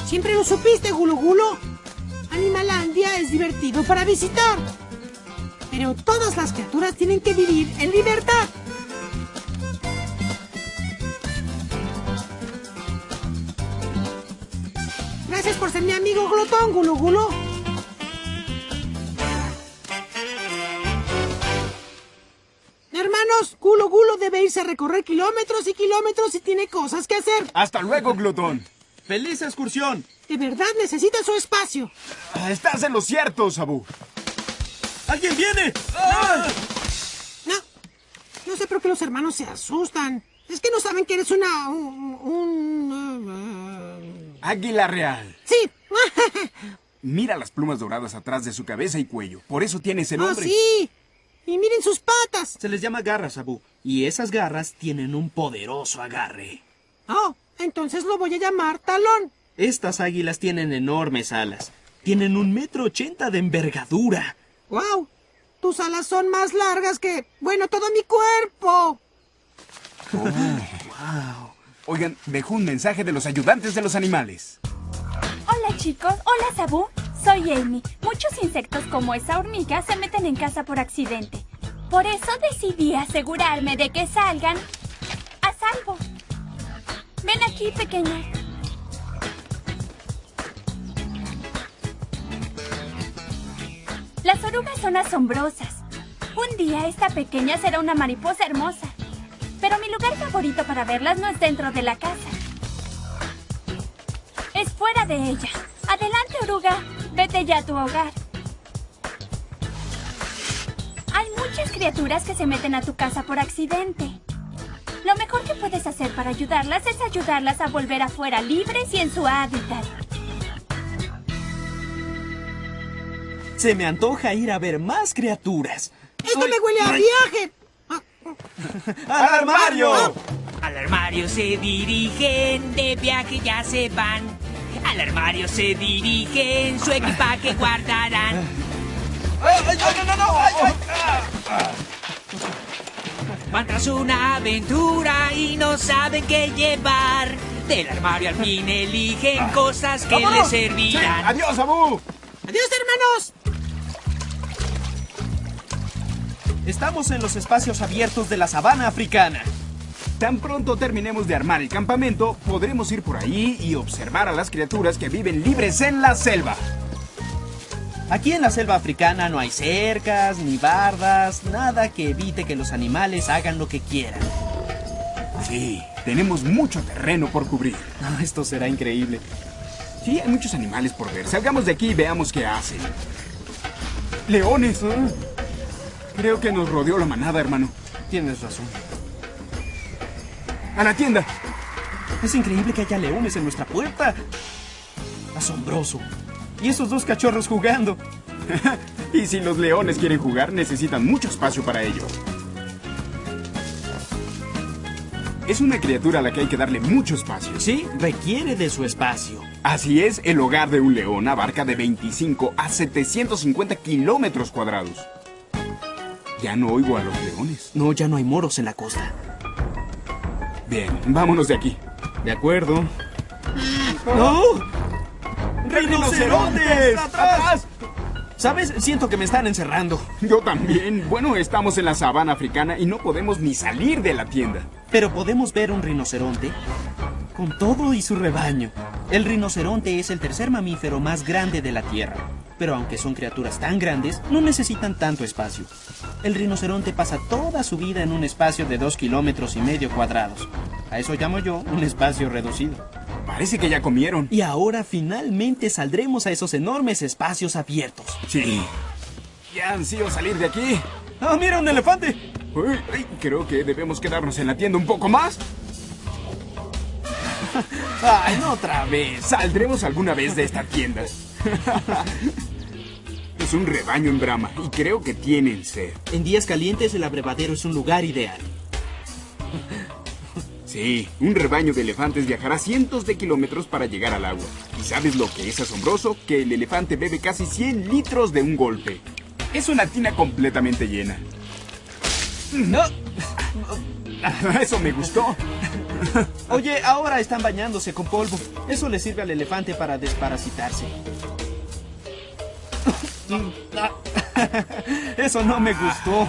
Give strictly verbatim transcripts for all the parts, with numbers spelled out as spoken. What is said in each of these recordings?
Siempre lo supiste, Gulo Gulo. Animalandia es divertido para visitar. Pero todas las criaturas tienen que vivir en libertad. Gracias por ser mi amigo glotón, Gulo Gulo. Hermanos, Gulo Gulo debe irse a recorrer kilómetros y kilómetros y tiene cosas que hacer. Hasta luego, glotón. ¡Feliz excursión! De verdad necesita su espacio. Estás en lo cierto, Sabu. ¡Alguien viene! ¡Ah! No, no sé por qué los hermanos se asustan. Es que no saben que eres una... un... un uh, Águila real. Sí. Mira las plumas doradas atrás de su cabeza y cuello. Por eso tiene ese ¡Oh, nombre. sí! Y miren sus patas. Se les llama garras, Sabu. Y esas garras tienen un poderoso agarre. Oh, entonces lo voy a llamar Talón. Estas águilas tienen enormes alas. Tienen un metro ochenta de envergadura. ¡Wow! Tus alas son más largas que... bueno, todo mi cuerpo. Oh, wow. Oigan, dejó un mensaje de los ayudantes de los animales. Hola chicos, hola Sabu. Soy Amy. Muchos insectos como esa hormiga se meten en casa por accidente. Por eso decidí asegurarme de que salgan a salvo. Ven aquí, pequeña. Las orugas son asombrosas. Un día esta pequeña será una mariposa hermosa. Pero mi lugar favorito para verlas no es dentro de la casa. Es fuera de ella. Adelante, oruga. Vete ya a tu hogar. Hay muchas criaturas que se meten a tu casa por accidente. Lo mejor que puedes hacer para ayudarlas es ayudarlas a volver afuera libres y en su hábitat. Se me antoja ir a ver más criaturas. ¡Esto me huele a viaje! ¡Al armario! Al armario se dirigen, de viaje ya se van. Al armario se dirigen, su equipaje guardarán. ¡Ay, ay, ay, no, no, no! Ay, ay, ah. Van tras una aventura y no saben qué llevar. Del armario al fin eligen cosas que ¡Vámonos! les servirán. Sí, ¡adiós, Sabu! ¡Adiós, hermanos! Estamos en los espacios abiertos de la sabana africana. Tan pronto terminemos de armar el campamento, podremos ir por ahí y observar a las criaturas que viven libres en la selva. Aquí en la selva africana no hay cercas, ni bardas, nada que evite que los animales hagan lo que quieran. Sí, tenemos mucho terreno por cubrir. Ah, esto será increíble. Sí, hay muchos animales por ver. Salgamos de aquí y veamos qué hacen. ¡Leones! ¿eh? Creo que nos rodeó la manada, hermano. Tienes razón. ¡A la tienda! Es increíble que haya leones en nuestra puerta. Asombroso. Y esos dos cachorros jugando. Y si los leones quieren jugar, necesitan mucho espacio para ello. Es una criatura a la que hay que darle mucho espacio. Sí, requiere de su espacio. Así es, el hogar de un león abarca de veinticinco a setecientos cincuenta kilómetros cuadrados. Ya no oigo a los leones. No, ya no hay moros en la costa. Bien, vámonos de aquí. De acuerdo. ¡No! ¡Rinocerontes! ¡Atrás! ¿Sabes? Siento que me están encerrando. Yo también. Bueno, estamos en la sabana africana y no podemos ni salir de la tienda. Pero podemos ver un rinoceronte con todo y su rebaño. El rinoceronte es el tercer mamífero más grande de la Tierra. Pero aunque son criaturas tan grandes, no necesitan tanto espacio. El rinoceronte pasa toda su vida en un espacio de dos kilómetros y medio cuadrados. A eso llamo yo un espacio reducido. Parece que ya comieron. Y ahora finalmente saldremos a esos enormes espacios abiertos. Sí. Ya ansío salir de aquí. ¡Ah, mira, un elefante! Uy, uy, creo que debemos quedarnos en la tienda un poco más. ¡Ay, no otra vez! Saldremos alguna vez de esta tienda. Es un rebaño en Brahma y creo que tienen sed. En días calientes el abrevadero es un lugar ideal. Sí, un rebaño de elefantes viajará cientos de kilómetros para llegar al agua. ¿Y sabes lo que es asombroso? Que el elefante bebe casi cien litros de un golpe. Es una tina completamente llena. No. Eso me gustó. Oye, ahora están bañándose con polvo. Eso le sirve al elefante para desparasitarse. Eso no me gustó.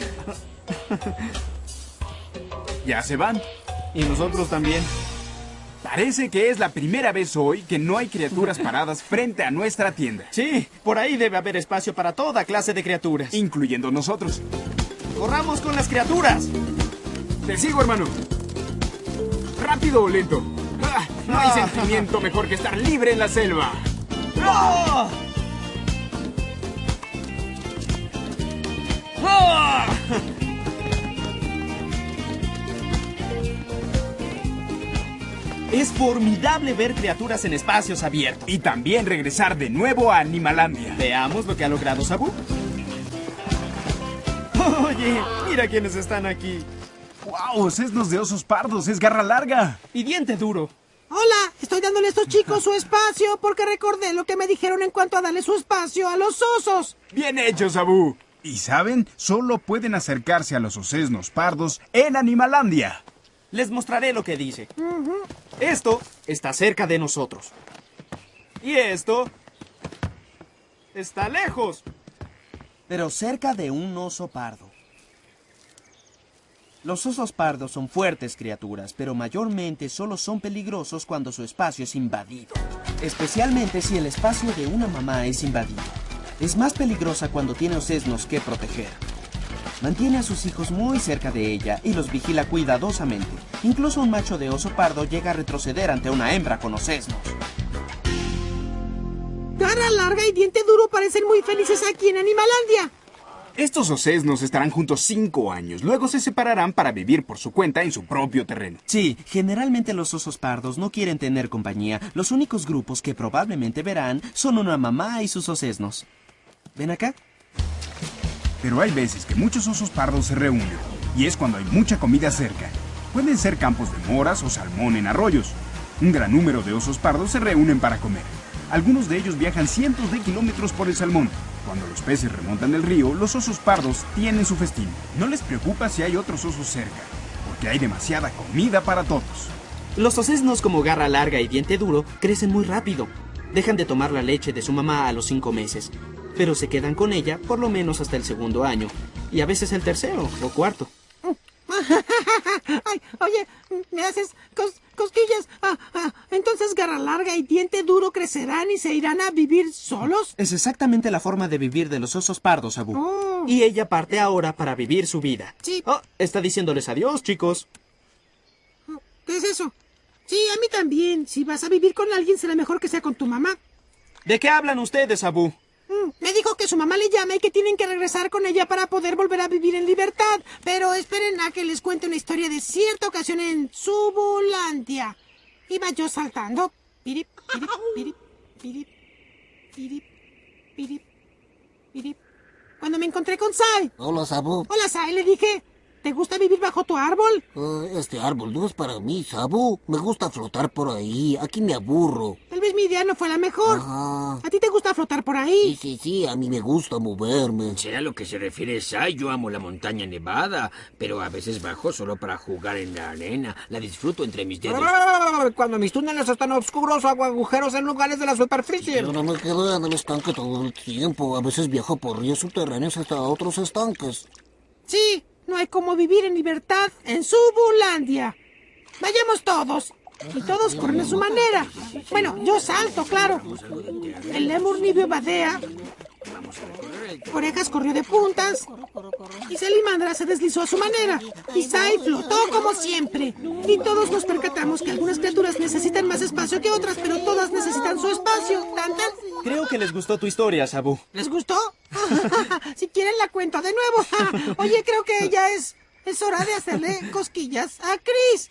¿Ya se van? Y nosotros también. Parece que es la primera vez hoy que no hay criaturas paradas frente a nuestra tienda. Sí, por ahí debe haber espacio para toda clase de criaturas. Incluyendo nosotros. ¡Corramos con las criaturas! Te sigo, hermano. ¿Rápido o lento? Ah, no hay Ah. sentimiento mejor que estar libre en la selva. ¡Ah! ¡Ah! Es formidable ver criaturas en espacios abiertos. Y también regresar de nuevo a Animalandia. Veamos lo que ha logrado Sabu. Oye, mira quiénes están aquí. ¡Wow! ¡Sesnos de osos pardos! ¡Es garra larga! Y diente duro. Hola, estoy dándole a estos chicos su espacio porque recordé lo que me dijeron en cuanto a darle su espacio a los osos. ¡Bien hecho, Sabu! Y saben, solo pueden acercarse a los osesnos pardos en Animalandia. Les mostraré lo que dice. Esto está cerca de nosotros. Y esto está lejos. Pero cerca de un oso pardo. Los osos pardos son fuertes criaturas, pero mayormente solo son peligrosos cuando su espacio es invadido. Especialmente si el espacio de una mamá es invadido. Es más peligrosa cuando tiene osesnos que proteger. Mantiene a sus hijos muy cerca de ella y los vigila cuidadosamente. Incluso un macho de oso pardo llega a retroceder ante una hembra con osesnos. Garra larga y diente duro parecen muy felices aquí en Animalandia. Estos osesnos estarán juntos cinco años. Luego se separarán para vivir por su cuenta en su propio terreno. Sí, generalmente los osos pardos no quieren tener compañía. Los únicos grupos que probablemente verán son una mamá y sus osesnos. ¿Ven acá? Pero hay veces que muchos osos pardos se reúnen, y es cuando hay mucha comida cerca. Pueden ser campos de moras o salmón en arroyos. Un gran número de osos pardos se reúnen para comer. Algunos de ellos viajan cientos de kilómetros por el salmón. Cuando los peces remontan el río, los osos pardos tienen su festín. No les preocupa si hay otros osos cerca, porque hay demasiada comida para todos. Los osesnos como garra larga y diente duro crecen muy rápido. Dejan de tomar la leche de su mamá a los cinco meses. Pero se quedan con ella por lo menos hasta el segundo año. Y a veces el tercero o cuarto. Ay, oye, me haces cos- cosquillas. Ah, ah, entonces garra larga y diente duro crecerán y se irán a vivir solos. Es exactamente la forma de vivir de los osos pardos, Abu. Oh. Y ella parte ahora para vivir su vida. Sí. Oh, está diciéndoles adiós, chicos. ¿Qué es eso? Sí, a mí también. Si vas a vivir con alguien, será mejor que sea con tu mamá. ¿De qué hablan ustedes, Abu? Mm, Me dijo que su mamá le llama y que tienen que regresar con ella para poder volver a vivir en libertad. Pero esperen a que les cuente una historia de cierta ocasión en Subulandia. Iba yo saltando. Pirip, pirip, pirip, pirip, pirip, pirip, pirip. Cuando me encontré con Sai. Hola, Sabu. Hola, Sai, le dije. ¿Te gusta vivir bajo tu árbol? Eh, este árbol no es para mí, Sabu. Me gusta flotar por ahí. Aquí me aburro. Tal vez mi idea no fue la mejor. Ajá. ¿A ti te gusta flotar por Sí, ahí? sí, sí. A mí me gusta moverme. Sé a lo que se refiere Sai, yo amo la montaña nevada, pero a veces bajo solo para jugar en la arena. La disfruto entre mis dedos. Cuando mis túneles están oscuros, hago agujeros en lugares de la superficie. Yo no me quedo en el estanque todo el tiempo. A veces viajo por ríos subterráneos hasta otros estanques. Sí, no hay como vivir en libertad en Subulandia. Vayamos todos. Y todos corren a su manera. Bueno, yo salto, claro. El lemur nibio badea. Orejas corrió de puntas. Y Salimandra se deslizó a su manera. Y Sai flotó como siempre. Y todos nos percatamos que algunas criaturas necesitan más espacio que otras, pero todas necesitan su espacio. ¿Tan, tan? Creo que les gustó tu historia, Sabu. ¿Les gustó? Si quieren la cuento de nuevo. Oye, creo que ya es... Es hora de hacerle cosquillas a Chris.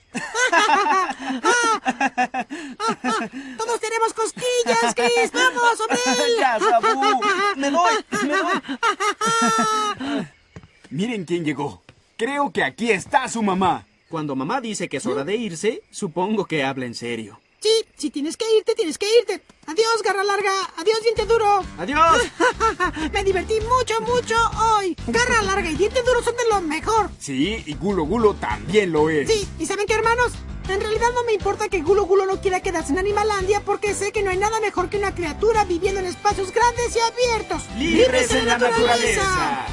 Todos tenemos cosquillas, Chris. ¡Vamos, sobre él! Ya, Sabu. Me voy, me voy. Miren quién llegó. Creo que aquí está su mamá. Cuando mamá dice que es hora de irse, supongo que habla en serio. Sí, si tienes que irte, tienes que irte. Adiós, garra larga. Adiós, diente duro. ¡Adiós! Me divertí mucho, mucho hoy. Garra larga y diente duro son de lo mejor. Sí, y Gulo Gulo también lo es. Sí, ¿y saben qué, hermanos? En realidad no me importa que Gulo Gulo no quiera quedarse en Animalandia porque sé que no hay nada mejor que una criatura viviendo en espacios grandes y abiertos. ¡Libres en la naturaleza!